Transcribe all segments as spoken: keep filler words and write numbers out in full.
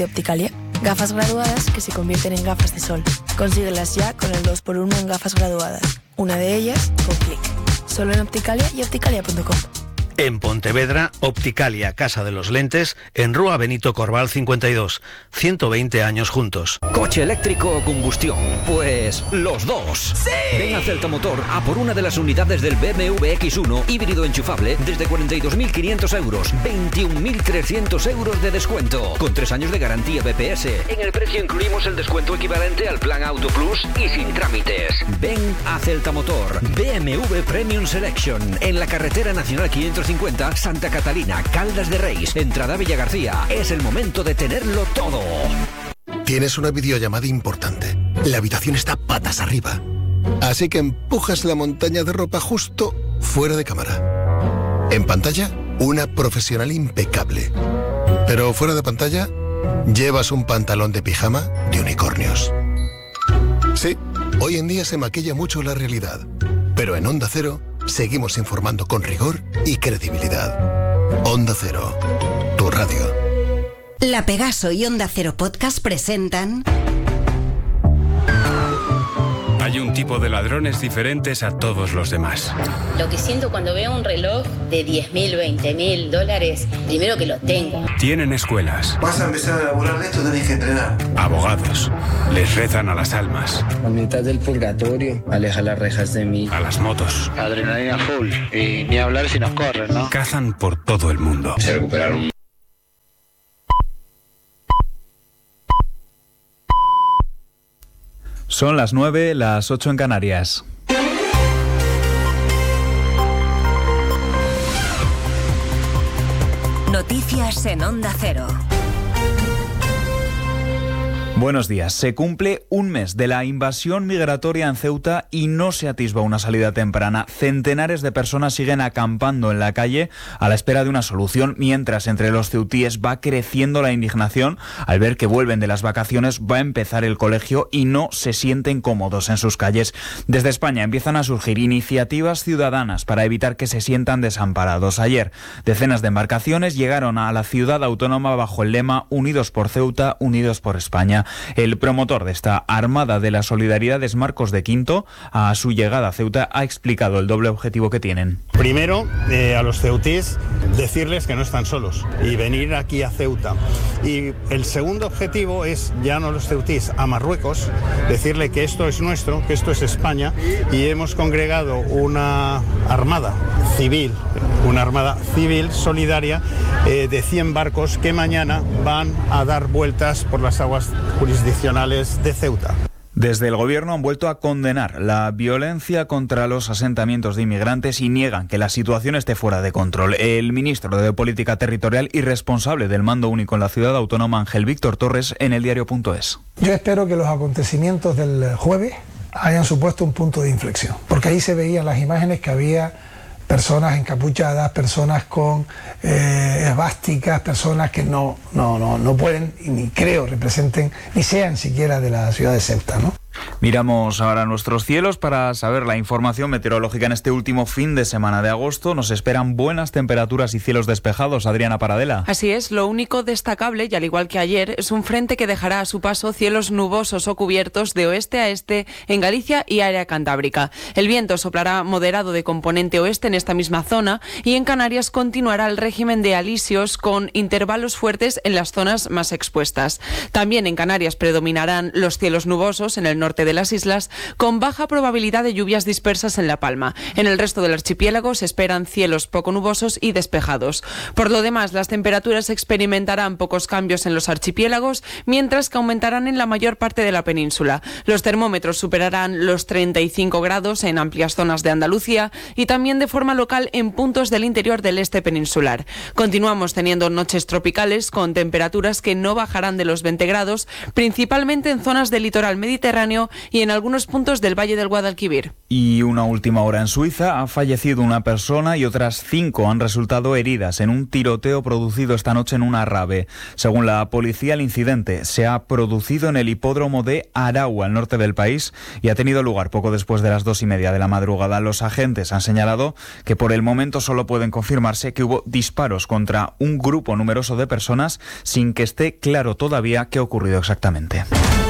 de Opticalia. Gafas graduadas que se convierten en gafas de sol. Consíguelas ya con el dos por uno en gafas graduadas. Una de ellas con clic. Solo en Opticalia y opticalia punto com. En Pontevedra, Opticalia, Casa de los Lentes, en Rúa Benito Corval cincuenta y dos. ciento veinte años juntos. ¿Coche eléctrico o combustión? Pues los dos. ¡Sí! Ven a Celta Motor a por una de las unidades del B M W X uno híbrido enchufable desde cuarenta y dos mil quinientos euros, veintiún mil trescientos euros de descuento, con tres años de garantía B P S. En el precio incluimos el descuento equivalente al plan Auto Plus y sin trámites. Ven a Celta Motor, B M W Premium Selection, en la carretera nacional quinientos cincuenta, Santa Catalina, Caldas de Reis, entrada Villa García. Es el momento de tenerlo todo. Tienes una videollamada importante. La habitación está patas arriba. Así que empujas la montaña de ropa justo fuera de cámara. En pantalla, una profesional impecable. Pero fuera de pantalla, llevas un pantalón de pijama de unicornios. Sí, hoy en día se maquilla mucho la realidad. Pero en Onda Cero seguimos informando con rigor y credibilidad. Onda Cero, tu radio. La Pegaso y Onda Cero Podcast presentan... Hay un tipo de ladrones diferentes a todos los demás. Lo que siento cuando veo un reloj de diez mil, veinte mil dólares, primero que lo tengo. Tienen escuelas. Vas a empezar a laburar de esto, tenés que entrenar. Abogados. Les rezan a las almas. A mitad del purgatorio, aleja las rejas de mí. A las motos. Adrenalina full. Y ni hablar si nos corren, ¿no? Cazan por todo el mundo. Se recuperaron. Son las nueve, las ocho en Canarias. Noticias en Onda Cero. Buenos días. Se cumple un mes de la invasión migratoria en Ceuta y no se atisba una salida temprana. Centenares de personas siguen acampando en la calle a la espera de una solución, mientras entre los ceutíes va creciendo la indignación al ver que vuelven de las vacaciones, va a empezar el colegio y no se sienten cómodos en sus calles. Desde España empiezan a surgir iniciativas ciudadanas para evitar que se sientan desamparados. Ayer, decenas de embarcaciones llegaron a la ciudad autónoma bajo el lema Unidos por Ceuta, Unidos por España. El promotor de esta Armada de la Solidaridad es Marcos de Quinto. A su llegada a Ceuta ha explicado el doble objetivo que tienen. Primero, eh, a los ceutíes decirles que no están solos y venir aquí a Ceuta. Y el segundo objetivo es, ya no a los ceutíes, a Marruecos, decirle que esto es nuestro, que esto es España, y hemos congregado una armada civil, una armada civil solidaria eh, de cien barcos que mañana van a dar vueltas por las aguas jurisdiccionales de Ceuta. Desde el gobierno han vuelto a condenar la violencia contra los asentamientos de inmigrantes y niegan que la situación esté fuera de control. El ministro de Política Territorial y responsable del mando único en la ciudad autónoma, Ángel Víctor Torres, en el diario punto es. Yo espero que los acontecimientos del jueves hayan supuesto un punto de inflexión, porque ahí se veían las imágenes que había personas encapuchadas, personas con eh, esvásticas, personas que no, no, no, no pueden, y ni creo representen, ni sean siquiera de la ciudad de Ceuta, ¿no? Miramos ahora nuestros cielos para saber la información meteorológica en este último fin de semana de agosto. Nos esperan buenas temperaturas y cielos despejados. Adriana Paradela. Así es, lo único destacable, y al igual que ayer, es un frente que dejará a su paso cielos nubosos o cubiertos de oeste a este en Galicia y área cantábrica. El viento soplará moderado de componente oeste en esta misma zona y en Canarias continuará el régimen de alisios con intervalos fuertes en las zonas más expuestas. También en Canarias predominarán los cielos nubosos en el norte de las islas, con baja probabilidad de lluvias dispersas en La Palma. En el resto del archipiélago se esperan cielos poco nubosos y despejados. Por lo demás, las temperaturas experimentarán pocos cambios en los archipiélagos, mientras que aumentarán en la mayor parte de la península. Los termómetros superarán los treinta y cinco grados en amplias zonas de Andalucía y también de forma local en puntos del interior del este peninsular. Continuamos teniendo noches tropicales con temperaturas que no bajarán de los veinte grados, principalmente en zonas del litoral mediterráneo Pirineo y en algunos puntos del Valle del Guadalquivir. Y una última hora en Suiza: ha fallecido una persona y otras cinco han resultado heridas en un tiroteo producido esta noche en una rave. Según la policía, el incidente se ha producido en el hipódromo de Arau, al norte del país, y ha tenido lugar poco después de las dos y media de la madrugada. Los agentes han señalado que por el momento solo pueden confirmarse que hubo disparos contra un grupo numeroso de personas, sin que esté claro todavía qué ha ocurrido exactamente.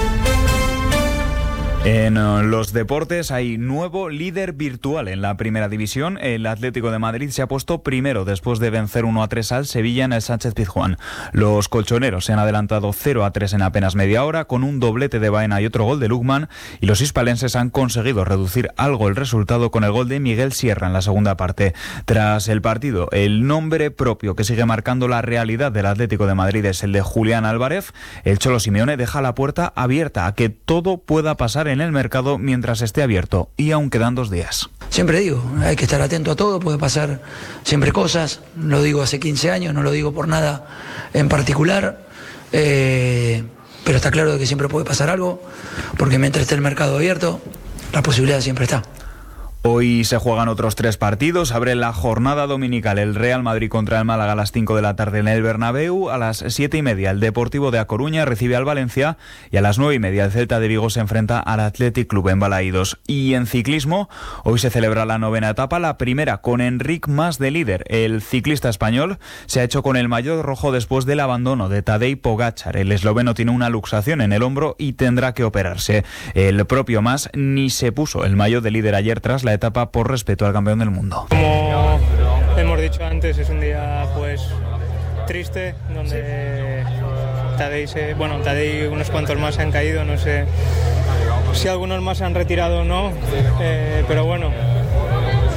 En los deportes hay nuevo líder virtual en la primera división. El Atlético de Madrid se ha puesto primero después de vencer uno a tres al Sevilla en el Sánchez Pizjuán. Los colchoneros se han adelantado cero a tres en apenas media hora con un doblete de Baena y otro gol de Lukman, y los hispalenses han conseguido reducir algo el resultado con el gol de Miguel Sierra en la segunda parte. Tras el partido, el nombre propio que sigue marcando la realidad del Atlético de Madrid es el de Julián Álvarez. El Cholo Simeone deja la puerta abierta a que todo pueda pasar en el mercado mientras esté abierto, y aún quedan dos días. Siempre digo, hay que estar atento a todo, puede pasar siempre cosas, lo digo hace quince años, no lo digo por nada en particular, eh, pero está claro de que siempre puede pasar algo, porque mientras esté el mercado abierto, la posibilidad siempre está. Hoy se juegan otros tres partidos. Abre la jornada dominical el Real Madrid contra el Málaga a las cinco de la tarde en el Bernabéu. A las siete y media el Deportivo de A Coruña recibe al Valencia, y a las nueve y media el Celta de Vigo se enfrenta al Athletic Club en Balaídos. Y en ciclismo, hoy se celebra la novena etapa, la primera con Enric Mas de líder. El ciclista español se ha hecho con el maillot rojo después del abandono de Tadej Pogačar. El esloveno tiene una luxación en el hombro y tendrá que operarse. El propio Mas ni se puso el maillot de líder ayer tras la etapa por respeto al campeón del mundo. Como hemos dicho antes, es un día pues triste, donde Tadej, se, bueno, Tadej y unos cuantos más han caído, no sé si algunos más se han retirado o no, eh, pero bueno,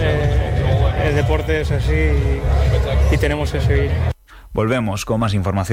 eh, el deporte es así y, y tenemos que seguir. Volvemos con más información.